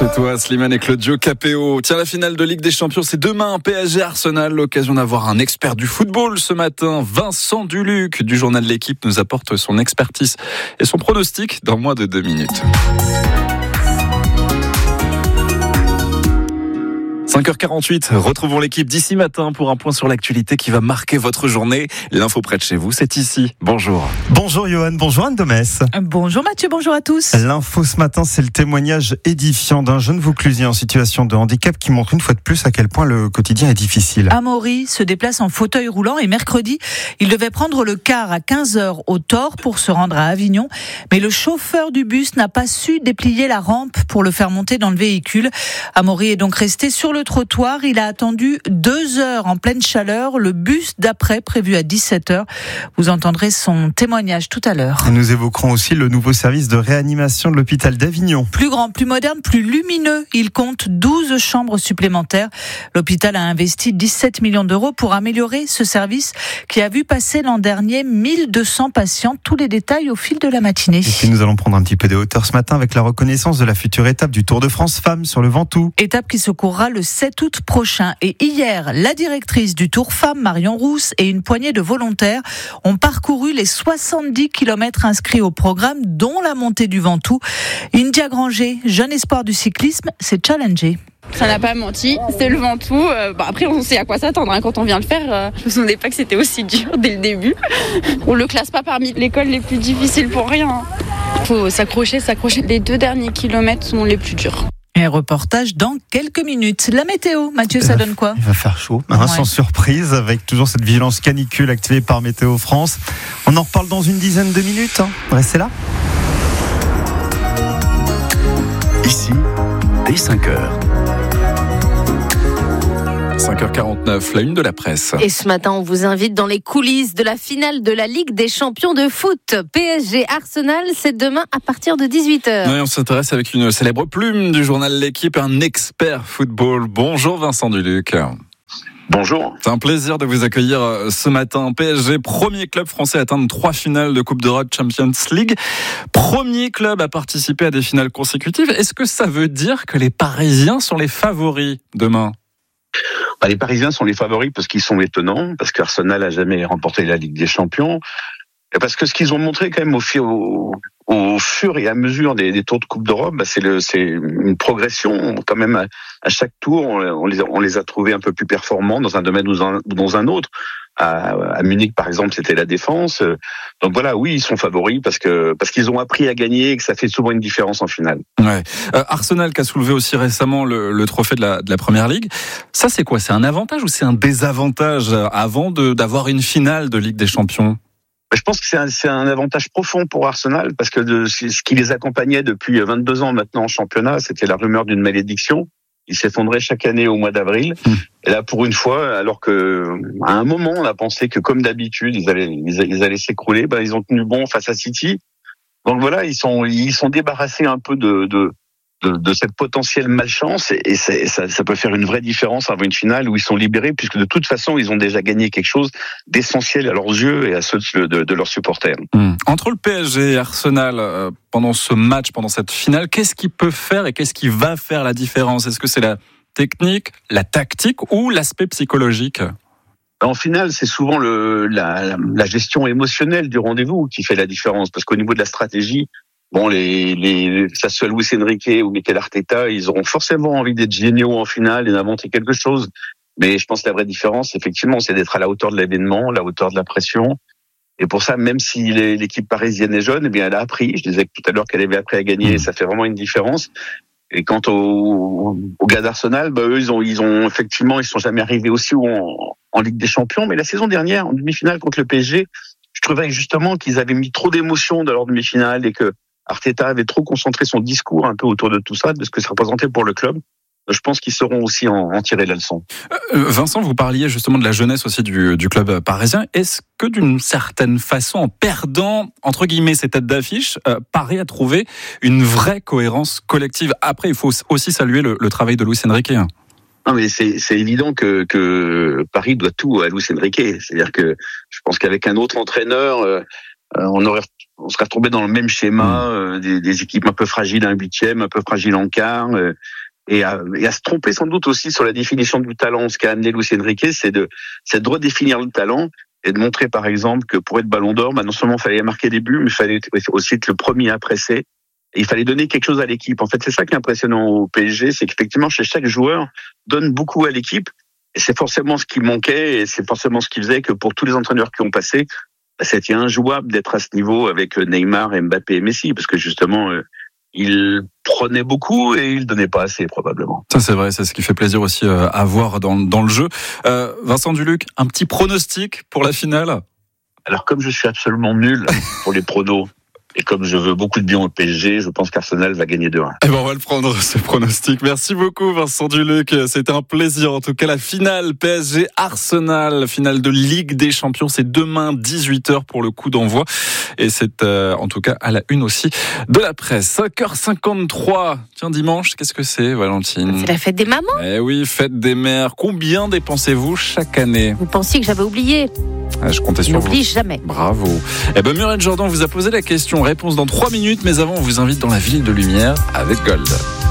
Chez toi, Slimane et Claudio Capéo. Tiens, la finale de Ligue des Champions, c'est demain. PSG Arsenal, l'occasion d'avoir un expert du football ce matin. Vincent Duluc du journal L'Équipe nous apporte son expertise et son pronostic dans moins de 2 minutes. 5h48, retrouvons l'équipe d'ici matin pour un point sur l'actualité qui va marquer votre journée. L'info près de chez vous, c'est ici. Bonjour. Bonjour Johan, bonjour Anne Domès. Bonjour Mathieu, bonjour à tous. L'info ce matin, c'est le témoignage édifiant d'un jeune Vauclusien en situation de handicap qui montre une fois de plus à quel point le quotidien est difficile. Amaury se déplace en fauteuil roulant et mercredi, il devait prendre le car à 15h au Thor pour se rendre à Avignon. Mais le chauffeur du bus n'a pas su déplier la rampe pour le faire monter dans le véhicule. Amaury est donc resté sur le trottoir. Il a attendu 2 heures en pleine chaleur. Le bus d'après, prévu à 17h. Vous entendrez son témoignage tout à l'heure. Et nous évoquerons aussi le nouveau service de réanimation de l'hôpital d'Avignon. Plus grand, plus moderne, plus lumineux. Il compte 12 chambres supplémentaires. L'hôpital a investi 17 millions d'euros pour améliorer ce service qui a vu passer l'an dernier 1200 patients. Tous les détails au fil de la matinée. Et puis nous allons prendre un petit peu de hauteur ce matin avec la reconnaissance de la future étape du Tour de France Femmes sur le Ventoux. Étape qui se courra le 7 août prochain. Et hier, la directrice du Tour Femmes, Marion Rousse, et une poignée de volontaires ont parcouru les 70 km inscrits au programme, dont la montée du Ventoux. India Granger, jeune espoir du cyclisme, s'est challengée. Ça n'a pas menti, c'est le Ventoux. Après, on sait à quoi s'attendre quand on vient le faire. Je me souvenais pas que c'était aussi dur dès le début. On le classe pas parmi les cols les plus difficiles pour rien. Faut s'accrocher. Les 2 derniers kilomètres sont les plus durs. Et reportage dans quelques minutes. La météo, Mathieu, ça donne quoi ? Il va faire chaud, Ouais. sans surprise, avec toujours cette vigilance canicule activée par Météo France. On en reparle dans une dizaine de minutes. Restez là. Ici, dès 5h. 5h49, la une de la presse. Et ce matin, on vous invite dans les coulisses de la finale de la Ligue des Champions de foot. PSG Arsenal, c'est demain à partir de 18h. Oui, on s'intéresse avec une célèbre plume du journal L'Équipe, un expert football. Bonjour Vincent Duluc. Bonjour. C'est un plaisir de vous accueillir ce matin. PSG, premier club français à atteindre 3 finales de Coupe d'Europe Champions League. Premier club à participer à des finales consécutives. Est-ce que ça veut dire que les Parisiens sont les favoris demain ? Les Parisiens sont les favoris parce qu'ils sont étonnants, parce qu'Arsenal a jamais remporté la Ligue des Champions, et parce que ce qu'ils ont montré quand même au fur et à mesure des tours de Coupe d'Europe, c'est une progression quand même à chaque tour. On les a trouvés un peu plus performants dans un domaine ou dans un autre. À Munich, par exemple, c'était la défense. Donc voilà, oui, ils sont favoris parce qu'ils ont appris à gagner et que ça fait souvent une différence en finale. Ouais. Arsenal qui a soulevé aussi récemment le trophée de la Première Ligue. Ça, c'est quoi ? C'est un avantage ou c'est un désavantage avant d'avoir une finale de Ligue des Champions ? Je pense que c'est un avantage profond pour Arsenal parce que ce qui les accompagnait depuis 22 ans maintenant en championnat, c'était la rumeur d'une malédiction. Ils s'effondraient chaque année au mois d'avril. Et là, pour une fois, alors que à un moment, on a pensé que comme d'habitude, ils allaient s'écrouler, ils ont tenu bon face à City. Donc voilà, ils sont débarrassés un peu de cette potentielle malchance et ça peut faire une vraie différence avant une finale où ils sont libérés puisque de toute façon, ils ont déjà gagné quelque chose d'essentiel à leurs yeux et à ceux de leurs supporters. Entre le PSG et Arsenal, pendant ce match, pendant cette finale, qu'est-ce qui peut faire et qu'est-ce qui va faire la différence ? Est-ce que c'est la technique, la tactique ou l'aspect psychologique ? En finale, c'est souvent la gestion émotionnelle du rendez-vous qui fait la différence parce qu'au niveau de la stratégie, que ça soit Luis Enrique ou Mikel Arteta, ils auront forcément envie d'être géniaux en finale et d'inventer quelque chose. Mais je pense que la vraie différence, effectivement, c'est d'être à la hauteur de l'événement, à la hauteur de la pression. Et pour ça, même si l'équipe parisienne est jeune, elle a appris. Je disais tout à l'heure qu'elle avait appris à gagner et ça fait vraiment une différence. Et quant aux gars d'Arsenal, eux, ils ont effectivement, ils sont jamais arrivés aussi haut en Ligue des Champions. Mais la saison dernière, en demi-finale contre le PSG, je trouvais justement qu'ils avaient mis trop d'émotions dans leur demi-finale et que Arteta avait trop concentré son discours un peu autour de tout ça, de ce que ça représentait pour le club. Je pense qu'ils sauront aussi en tirer la leçon. Vincent, vous parliez justement de la jeunesse aussi du club parisien. Est-ce que d'une certaine façon, en perdant, entre guillemets, ces têtes d'affiche, Paris a trouvé une vraie cohérence collective ? Après, il faut aussi saluer le travail de Luis Enrique. Non, mais c'est évident que Paris doit tout à Luis Enrique. C'est-à-dire que je pense qu'avec un autre entraîneur, on aurait on serait retombé dans le même schéma, des équipes un peu fragiles, un 8e, un peu fragiles en quart, et à se tromper sans doute aussi sur la définition du talent. Ce qu'a amené Luis Enrique, c'est de redéfinir le talent et de montrer par exemple que pour être Ballon d'Or, non seulement il fallait marquer des buts, mais il fallait aussi être le premier à presser. Et il fallait donner quelque chose à l'équipe. En fait, c'est ça qui est impressionnant au PSG, c'est qu'effectivement, chez chaque joueur, donne beaucoup à l'équipe. Et c'est forcément ce qui manquait, et c'est forcément ce qui faisait que pour tous les entraîneurs qui ont passé, c'était injouable d'être à ce niveau avec Neymar, Mbappé et Messi, parce que justement, ils prenaient beaucoup et ils donnaient pas assez, probablement. Ça, c'est vrai, c'est ce qui fait plaisir aussi à voir dans le jeu. Vincent Duluc, un petit pronostic pour la finale? Alors, comme je suis absolument nul pour les pronos, et comme je veux beaucoup de bien au PSG, je pense qu'Arsenal va gagner 2-1. Eh ben, on va le prendre, ce pronostic. Merci beaucoup, Vincent Duluc. C'était un plaisir. En tout cas, la finale PSG-Arsenal, finale de Ligue des Champions, c'est demain 18h pour le coup d'envoi. Et c'est en tout cas à la une aussi de la presse. 5h53. Tiens, dimanche, qu'est-ce que c'est, Valentine? C'est la fête des mamans. Eh oui, fête des mères. Combien dépensez-vous chaque année? Vous pensiez que j'avais oublié? Je comptais sur vous. N'oublie jamais. Bravo. Eh ben, Muriel Jourdan vous a posé la question. Réponse dans 3 minutes, mais avant, on vous invite dans la ville de lumière avec Gold.